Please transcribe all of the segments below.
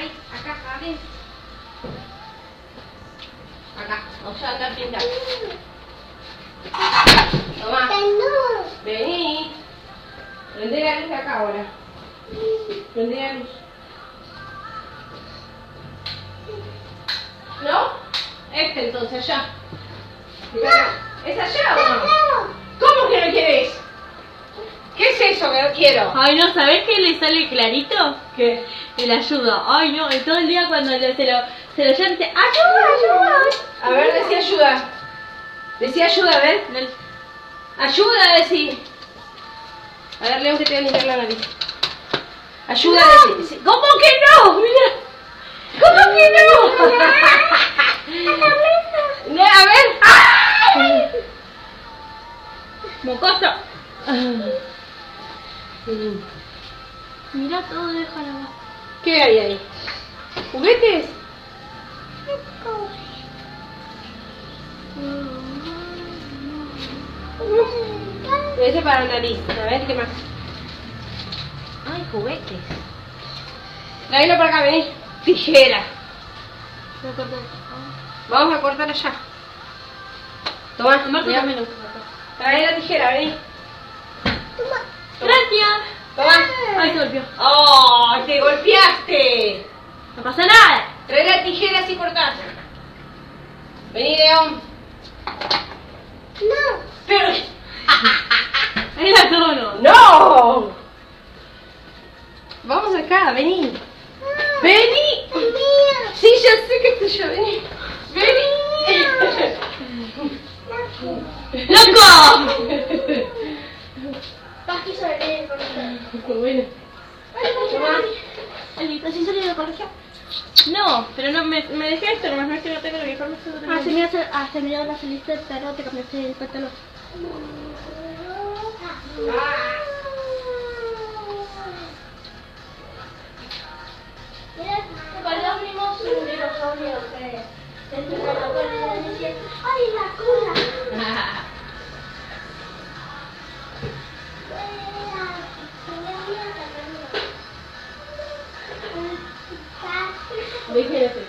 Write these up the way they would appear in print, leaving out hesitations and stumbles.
Ahí, acá, adentro. Acá, o sea, acá pinta. Toma. Vení. Prende la luz acá ahora. Prende la luz. ¿No? Este entonces, allá. ¿Es allá o no? ¿Cómo que no querés? ¿Qué es eso que no quiero? Ay, no, ¿sabés qué le sale clarito? ¿Qué? El ayuda. Ay, no, y todo el día cuando se lo llama dice, ¡ayuda, ayuda! A ver, decí ayuda. Decí ayuda, a ver. Ayuda, decí. A ver, Leo, que te voy a limpiar la nariz. Ayuda, no. Decí. ¿Cómo que no? Mira. ¿Cómo que no? A ver. ¡Ay! Mocoso. Mira todo, déjalo. ¿Qué hay ahí? ¿Juguetes? Ese para la nariz. A ver, ¿qué más? Ay, juguetes. Tráelo para acá, vení. Tijera. Voy a cortar. Vamos a cortar allá. Toma. Marco mira. también lo usa cortar. Trae la tijera, vení. Gracias. Toma. Ay, se golpeó. ¡Oh! ¡Te golpeaste! No pasa nada. Trae la tijera así cortada. Vení, León. No. Pero... Era tono. ¡No! Vamos acá, vení. ¡Vení! Sí, ya sé que estoy yo, vení. ¡Vení! ¡Loco! Aquí salí del colegio. Bueno. ¿Así salí del colegio? No, pero no, me dejé esto, nomás no es que no tengo el uniforme. Se me dio la saliste del perro, te cambiaste el pantalón. ¡Ay, la cola! Déjate.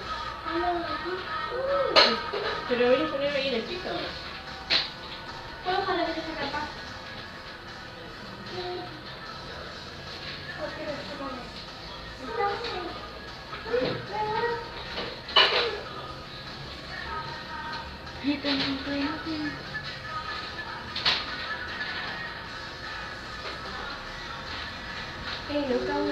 Pero voy a ponerlo ahí en el piso. ¿Puedo dejar que se acá? No,